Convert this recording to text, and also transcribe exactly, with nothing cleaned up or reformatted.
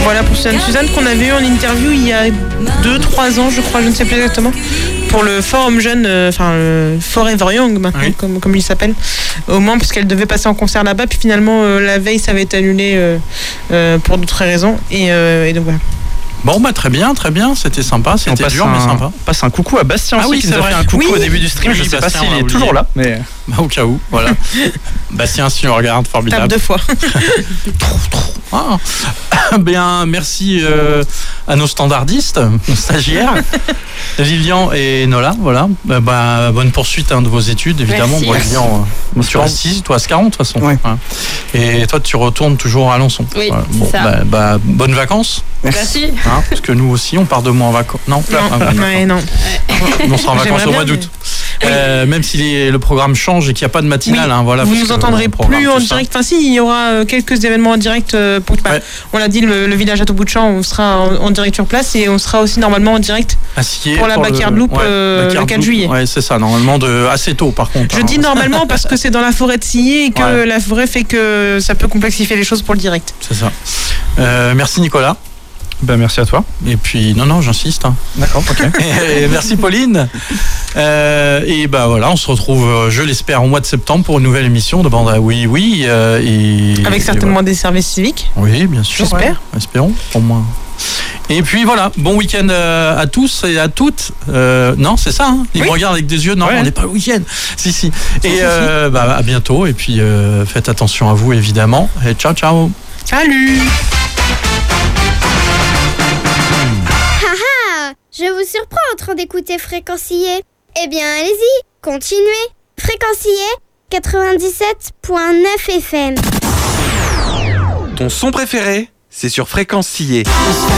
Voilà pour Suzanne. Suzanne qu'on avait eu en interview il y a deux trois ans, je crois, je ne sais plus exactement, pour le Forum Jeune, euh, enfin le Forever Young maintenant, oui. comme, comme il s'appelle, au Mans, parce qu'elle devait passer en concert là-bas, puis finalement euh, la veille ça avait été annulé euh, euh, pour d'autres raisons, et, euh, et donc voilà. Bon bah très bien, très bien, c'était sympa, c'était dur un, mais sympa. On passe un coucou à Bastien ah aussi oui, qui nous a vrai. fait un coucou oui. au début du stream, oui, je sais Bastien, pas s'il est toujours là, mais bah, au cas où, voilà. Bastien, si on regarde, formidable. Tape deux fois. trop, trop. Ah. Bien, merci euh, à nos standardistes, nos stagiaires, Vivian et Nola, voilà. Bah, bah, bonne poursuite hein, de vos études, évidemment. Bon, Vivian, euh, tu restes ici, toi à Scarron de toute façon. Oui. Hein. Et toi, tu retournes toujours à Alençon. Oui, voilà. c'est Bon, ça. bah, bah, bonnes vacances. Merci. Hein, parce que nous aussi, on part de mois en vacances. Non, Non, ah, bah, ouais, non. On sera en vacances au mois bien, d'août. Mais... Euh, même si les, le programme change et qu'il n'y a pas de matinale. Oui. Hein, voilà, vous nous entendrez plus en direct. Enfin, si, il y aura euh, quelques événements en direct. Euh, pour, bah, ouais. On l'a dit, le, le village à tout bout de champ, on sera en, en direct sur place et on sera aussi normalement en direct Assier, pour la pour Backyard Loop ouais, euh, le quatre juillet. Ouais, c'est ça, normalement de, assez tôt par contre. Je hein. dis normalement parce que c'est dans la forêt de Sillé et que ouais. la forêt fait que ça peut complexifier les choses pour le direct. C'est ça. Euh, merci Nicolas. Ben, merci à toi. Et puis, non, non, j'insiste. Hein. D'accord, ok. et, et merci Pauline. Euh, et ben bah, voilà, on se retrouve, je l'espère, au mois de septembre pour une nouvelle émission de Bande à Oui, oui. Euh, et, Avec et certainement voilà. des services civiques. Oui, bien sûr. J'espère. Ouais, espérons, au moins. Et puis voilà, bon week-end à tous et à toutes. Euh, non, c'est ça, hein. Ils oui. me regardent avec des yeux. Non, ouais. on n'est pas le week-end. Si, si. Et euh, bah, à bientôt. Et puis euh, faites attention à vous, évidemment. Et ciao, ciao. Salut. Je vous surprends en train d'écouter Fréquencier. Eh bien, allez-y, continuez. Fréquencier quatre-vingt-dix-sept point neuf F M. Ton son préféré, c'est sur Fréquencier.